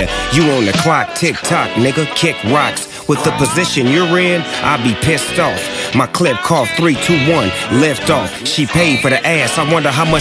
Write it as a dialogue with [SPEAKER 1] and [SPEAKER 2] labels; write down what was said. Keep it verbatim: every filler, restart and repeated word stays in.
[SPEAKER 1] yeah, you on the clock, tick tock, nigga, kick rocks. With the position you're in, I'll be pissed off. My clip cost three, two, one, lift off. She paid for the ass, I wonder how much